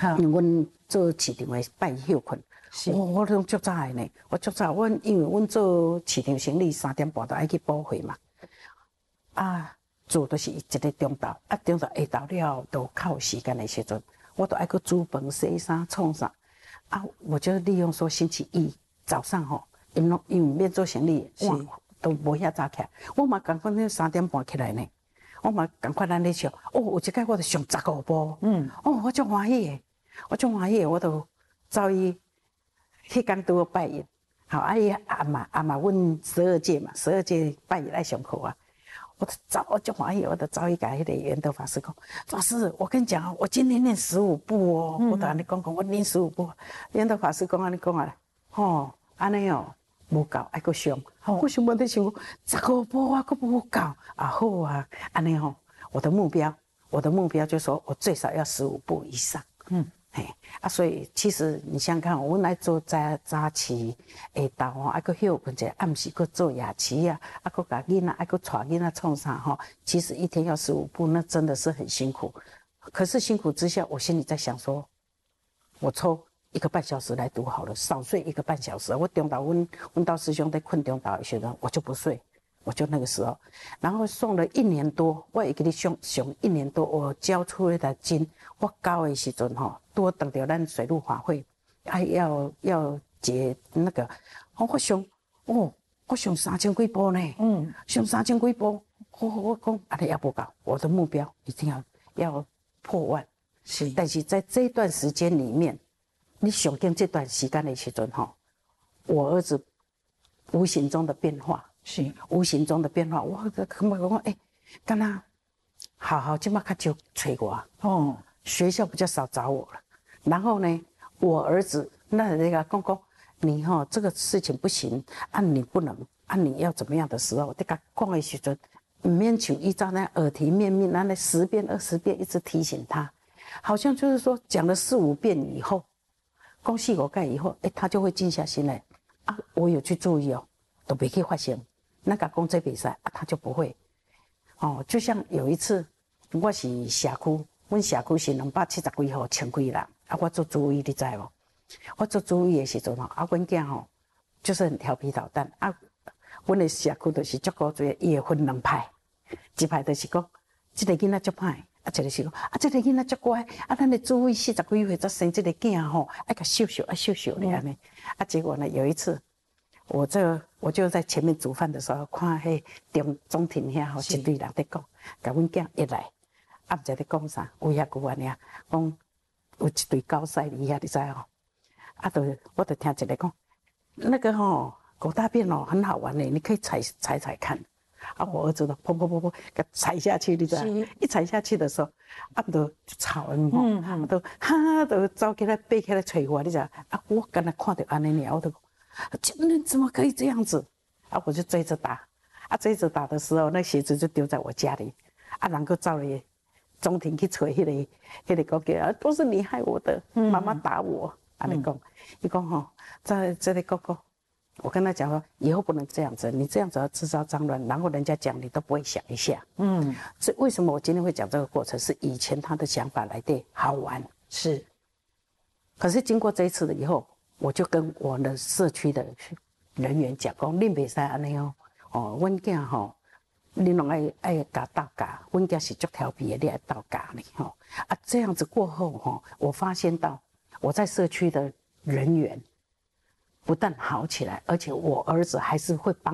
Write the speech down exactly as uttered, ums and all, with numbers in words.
因为阮做市场的拜休困，我我拢足早的呢，我足早，阮因为阮做市场生意三点半就爱去补货嘛，啊，做都是一个中昼，啊中昼下昼了都较有时间的时阵，我都爱去煮饭、洗衫、创啥，啊，我就利用说星期一早上吼，因拢因为免做生意，哇，都无遐早起来，我嘛赶快那三点半起来呢。我嘛赶快咱咧笑，哦，有一摆我就上十五步，嗯，哦，我足欢喜的，我足欢喜的，我都走伊，迄天拄好拜一，好，啊伊阿妈阿妈阮十二届嘛，十二届拜一来上课啊，我都走，我足欢喜，我都走去甲迄个圆德法师讲，法师，我跟你讲哦，我今天练十五步哦，嗯、我都安尼讲讲，我练十五步，圆德法师讲安尼讲啊，吼，安尼哦。无够，还阁上，我想问在想，十五步啊，阁无够啊，好啊，安尼吼，我的目标，我的目标就是说我最少要十五步以上，嗯，嘿，啊，所以其实你想想看，我来做早早起，下昼吼，还阁休困者，暗时阁做夜市啊，啊，阁甲囡仔，还阁带囡仔创啥吼，其实一天要十五步，那真的是很辛苦。可是辛苦之下，我心里在想说，我抽。一个半小时来读好了，少睡一个半小时。我中昼，阮阮到师兄在困中昼的时候，我就不睡，我就那个时候，然后送了一年多，我会给你上上一年多，我教出来的经，我教的时阵吼，多等到咱水陆法会，还要要结那个，我上哦，我上三千几步呢，嗯，上三千几步，我我讲安尼也不够，我的目标一定要要破万，是，但是在这段时间里面。你上经这段时间的时阵吼，我儿子无形中的变化是无形中的变化，我感觉讲哎，干那好好今麦较少催我哦，学校比较少找我了。然后呢，我儿子那那个公公，你吼这个事情不行，按你不能，按你要怎么样的时候，这个讲的时阵，唔免像依照那耳提面命，那那十遍二十遍一直提醒他，好像就是说讲了四五遍以后。讲四五盖以后，哎、欸，他就会静下心来啊。我有去注意哦，都没去发现。那个公这比赛啊，他就不会哦。就像有一次，我是社区，阮社区是两百七十几户，千几人啊。我做主委，你知无？我做主委的时阵吼，啊，阮囝吼就是很调皮捣蛋啊。阮的社区就是足够多，伊会分两派，一派就是讲，这个囡仔足歹。啊，一个是讲，啊，这个囡仔足乖，啊，咱的主委四十几岁才生这个囝吼，爱甲秀秀，爱秀秀的安尼。啊，结果呢，有一次，我这我就在前面煮饭的时候，看迄中中庭遐吼，一堆人在讲，甲阮囝一来，啊，毋知在讲啥，有遐句安尼啊，讲有一堆高赛哩遐，你知吼？啊，就我就听一个讲，那个吼狗大便哦，很好玩嘞，你可以踩踩踩看。啊，我儿子都砰砰砰砰给踩下去，你知道？一踩下去的时候，啊，都吵了嘛，嗯都哈都走起来背起来捶我，你知道？啊，我刚才看到安尼尔，我都，你怎么可以这样子？啊，我就追着打，啊，追着打的时候，那鞋子就丢在我家里，啊，然后照了中庭去捶迄个，迄个哥哥啊，都是你害我的，妈妈打我，安尼讲，伊讲吼，在这个哥哥。我跟他讲说，以后不能这样子，你这样子要制造脏乱，然后人家讲你都不会想一下。嗯，所以为什么我今天会讲这个过程，是以前他的想法来的好玩是，可是经过这一次的以后，我就跟我的社区的人员讲，讲恁袂使安尼哦，哦，阮囝吼，恁拢爱爱教道教，阮囝是足调皮的，你爱道教呢吼啊，这样子过后吼，我发现到我在社区的人员。不但好起来，而且我儿子还是会帮。